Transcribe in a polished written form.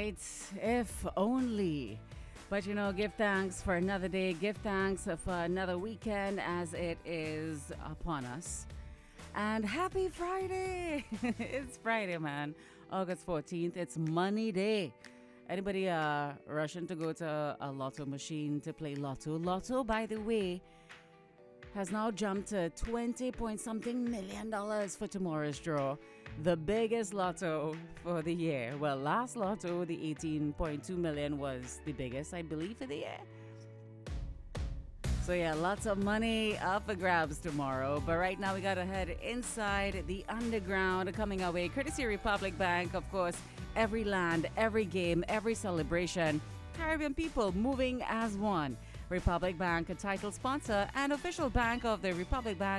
right? If only. But give thanks for another day. Give thanks for another weekend as it is upon us. And happy Friday! It's Friday, man. August 14th. It's Money Day. Anybody rushing to go to a lotto machine to play lotto? Lotto, by the way, has now jumped to 20 point something million dollars for tomorrow's draw. The biggest lotto for the year. Well, last lotto, the 18.2 million was the biggest, I believe, for the year. So yeah, lots of money up for grabs tomorrow. But right now we gotta head inside the underground coming our way. Courtesy Republic Bank, of course. Every land, every game, every celebration. Caribbean people moving as one. Republic Bank, a title sponsor and official bank of the Republic Bank